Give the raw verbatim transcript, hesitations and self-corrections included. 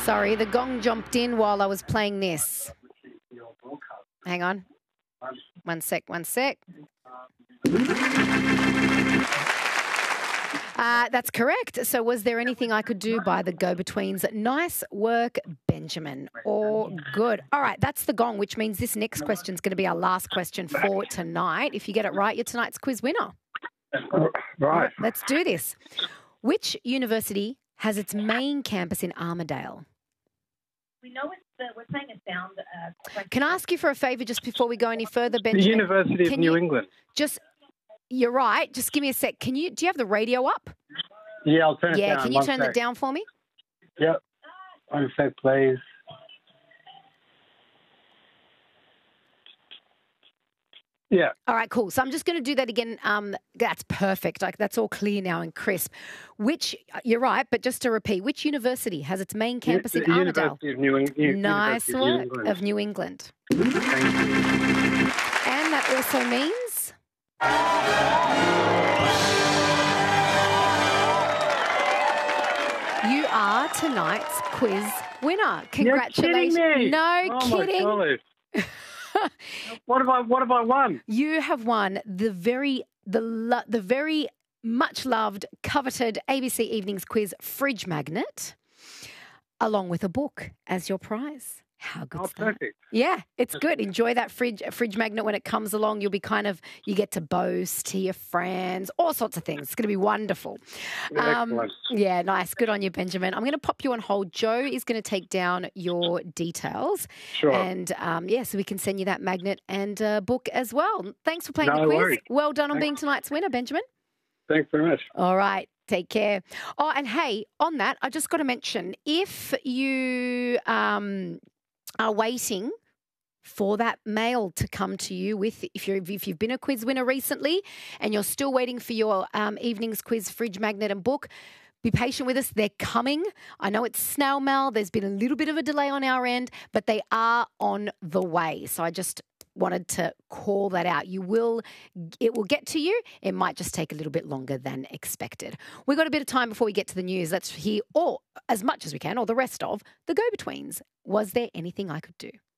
Sorry, the gong jumped in while I was playing this. Hang on. One sec, one sec. Uh, that's correct. So was there anything I could do by the go-betweens? Nice work, Benjamin. All good. All right, that's the gong, which means this next question is going to be our last question for tonight. If you get it right, you're tonight's quiz winner. Right. Right, let's do this. Which university has its main campus in Armidale? We know it's the, we're saying a sound uh, question. Can I ask you for a favour just before we go any further, The Benjamin? University of Can New you England. Just, you're right. Just give me a sec. Can you? Do you have the radio up? Yeah, I'll turn it Yeah. down. Can you One turn sec. it down for me? Yep. One sec, please. Yeah. All right, cool. So I'm just going to do that again. Um, that's perfect. Like that's all clear now and crisp. Which you're right, but just to repeat, which university has its main campus in the Armidale? University of New, Eng- New Nice University of New work England. of New England. Thank you. And that also means you are tonight's quiz winner. Congratulations. You're kidding me. No oh kidding. My golly. What have I? What have I won? You have won the very the lo- the very much loved, coveted A B C Evenings Quiz fridge magnet, along with a book as your prize. How good Oh, is that? perfect. Yeah, it's good. Enjoy that fridge fridge magnet when it comes along. You'll be kind of you get to boast to your friends, all sorts of things. It's going to be wonderful. Um, Excellent. yeah, nice. Good on you, Benjamin. I'm going to pop you on hold. Joe is going to take down your details. Sure. And um, yeah, so we can send you that magnet and uh, book as well. Thanks for playing No the quiz. worries. Well done on Thanks. being tonight's winner, Benjamin. Thanks very much. All right. Take care. Oh, and hey, on that, I just got to mention, if you um, are waiting for that mail to come to you with, if you're if you've been a quiz winner recently and you're still waiting for your um, evening's quiz fridge magnet and book, be patient with us. They're coming. I know it's snail mail. There's been a little bit of a delay on our end, but they are on the way. So I just wanted to call that out. You will, it will get to you. It might just take a little bit longer than expected. We've got a bit of time before we get to the news. Let's hear all, as much as we can, or the rest of the go-betweens. Was there anything I could do?